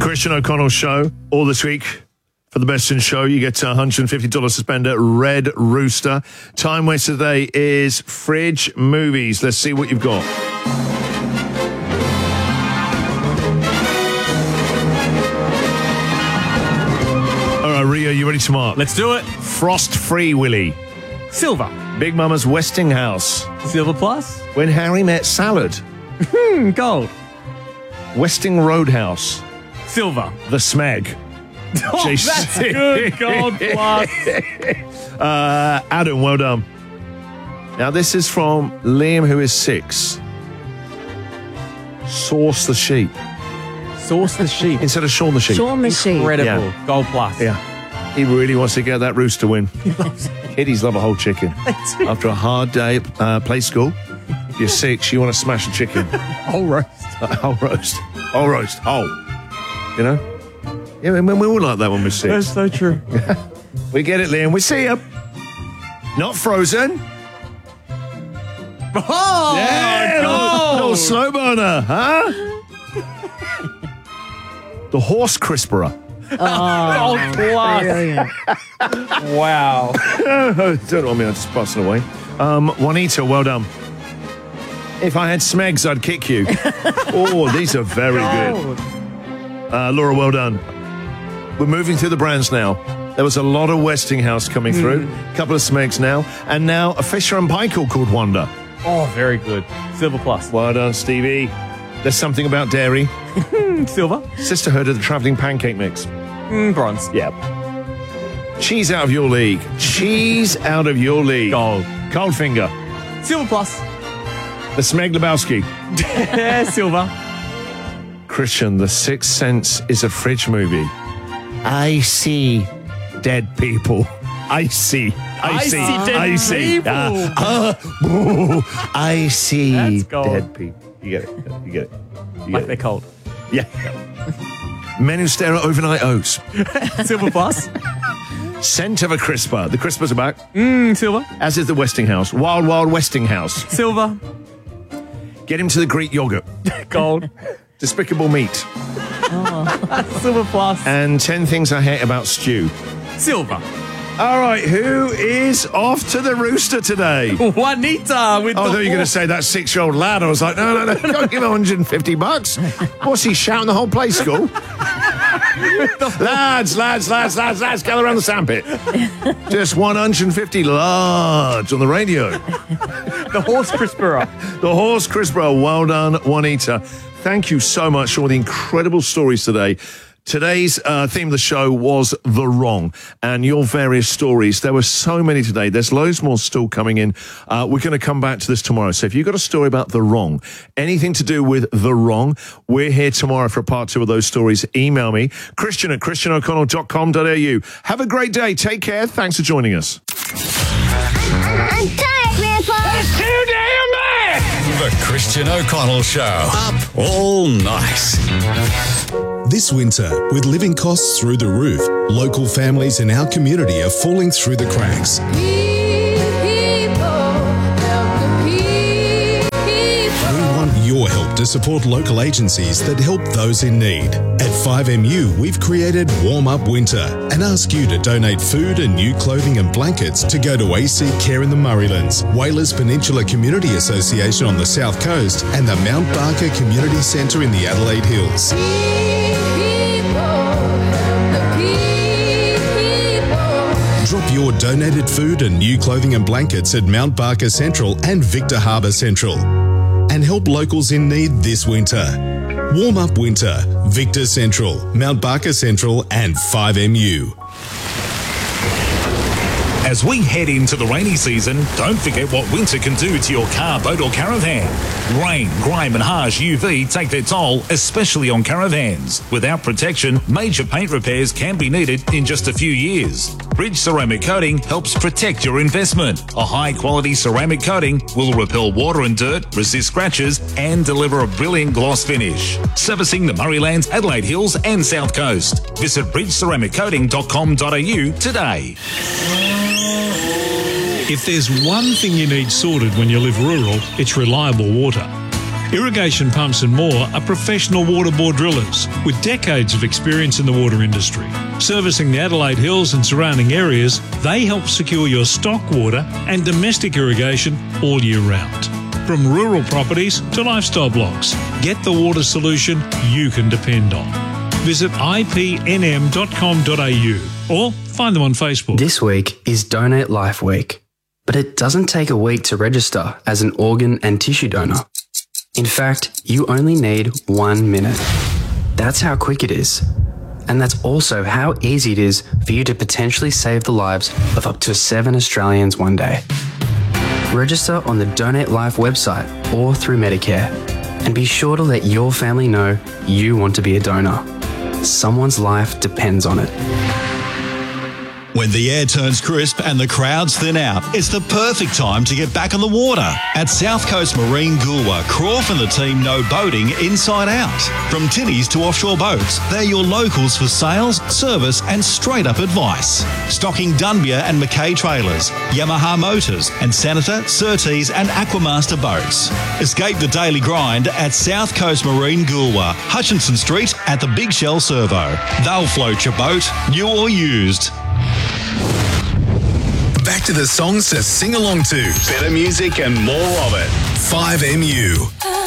Christian O'Connell Show all this week. For the Best in Show, you get $150 to spend at Red Rooster. Time waster today is Fridge Movies. Let's see what you've got. All right, Rio, you ready to mark? Let's do it. Frost Free Willy. Silver. Big Mama's Westinghouse. Silver plus. When Harry Met Salad. Gold. Westing Roadhouse. Silver. The Smeg. Oh, that's good. Gold plus. Adam, well done. Now, this is from Liam, who is 6. Sauce the Sheep. Sauce the sheep. Instead of Shaun the Sheep. Shaun the Sheep. Incredible. Yeah. Gold plus. Yeah. He really wants to get that rooster win. Kiddies love a whole chicken. After a hard day at play school, if you're 6, you want to smash a chicken. Whole roast. Whole roast. Whole roast. Whole. You know? Yeah, we all like that when we're 6. That's so true. We get it, Liam. We see you. Not Frozen. Oh, Yeah, gold. little slow burner, huh? The Horse Crisperer. Gold plus. Brilliant. Wow. Don't want me, I'm just passing away. Juanita, well done. If I had Smegs, I'd kick you. Oh, these are very good. Laura, well done. We're moving through the brands now. There was a lot of Westinghouse coming through, a couple of Smegs now, and now a Fisher and Paykel called Wonder. Oh, very good. Silver plus. Well done, Stevie. There's something about dairy. Silver. Sisterhood of the Travelling Pancake Mix. Bronze. Yep. Cheese out of your league. Cheese out of your league. Gold. Coldfinger. Silver plus. The Smeg Lebowski. Silver. Christian, The Sixth Sense is a fridge movie. I see dead people. I see dead people. I see That's gold. dead people. You get it. You get it. You Like get they're it. cold. Yeah. Men who stare at overnight oats. Silver plus. Scent of a crisper. The crispers are back, Silver. as is the Westinghouse. Wild, wild Westinghouse. Silver. Get him to the Greek yogurt. Gold. Despicable Me. Silver plus. And 10 Things I Hate About Stew. Silver. All right, who is off to the rooster today? Juanita with Oh, I the thought you were going to say that 6-year-old lad. I was like, no, don't give him $150. What's he shouting the whole play school? lads, gather around the sandpit. Just 150 large on the radio. the horse crisperer. The Horse Crisper. Well done, Juanita. Thank you so much for all the incredible stories today. Today's theme of the show was The Wrong, and your various stories. There were so many today. There's loads more still coming in. We're going to come back to this tomorrow. So if you've got a story about The Wrong, anything to do with The Wrong, we're here tomorrow for part 2 of those stories. Email me, christian@christianoconnell.com.au. Have a great day. Take care. Thanks for joining us. I'm tired, Grandpa. It's too damn bad! The Christian O'Connell Show. Up all night. This winter, with living costs through the roof, local families in our community are falling through the cracks. We want your help to support local agencies that help those in need. At 5MU, we've created Warm Up Winter and ask you to donate food and new clothing and blankets to go to AC Care in the Murraylands, Whalers Peninsula Community Association on the South Coast, and the Mount Barker Community Centre in the Adelaide Hills. Drop your donated food and new clothing and blankets at Mount Barker Central and Victor Harbour Central. And help locals in need this winter. Warm Up Winter, Victor Central, Mount Barker Central and 5MU. As we head into the rainy season, don't forget what winter can do to your car, boat or caravan. Rain, grime and harsh UV take their toll, especially on caravans. Without protection, major paint repairs can be needed in just a few years. Bridge Ceramic Coating helps protect your investment. A high-quality ceramic coating will repel water and dirt, resist scratches and deliver a brilliant gloss finish. Servicing the Murraylands, Adelaide Hills and South Coast. Visit bridgeceramiccoating.com.au today. If there's one thing you need sorted when you live rural, it's reliable water. Irrigation Pumps and More are professional water bore drillers with decades of experience in the water industry. Servicing the Adelaide Hills and surrounding areas, they help secure your stock water and domestic irrigation all year round. From rural properties to lifestyle blocks, get the water solution you can depend on. Visit ipnm.com.au or find them on Facebook. This week is Donate Life Week, but it doesn't take a week to register as an organ and tissue donor. In fact, you only need 1 minute. That's how quick it is. And that's also how easy it is for you to potentially save the lives of up to 7 Australians one day. Register on the Donate Life website or through Medicare. And be sure to let your family know you want to be a donor. Someone's life depends on it. When the air turns crisp and the crowds thin out, it's the perfect time to get back on the water. At South Coast Marine Goolwa, Croft and the team know boating inside out. From tinnies to offshore boats, they're your locals for sales, service and straight-up advice. Stocking Dunbia and Mackay trailers, Yamaha motors and Senator, Surtees and Aquamaster boats. Escape the daily grind at South Coast Marine Goolwa, Hutchinson Street at the Big Shell Servo. They'll float your boat, new or used. Back to the songs to sing along to. Better music and more of it. 5MU.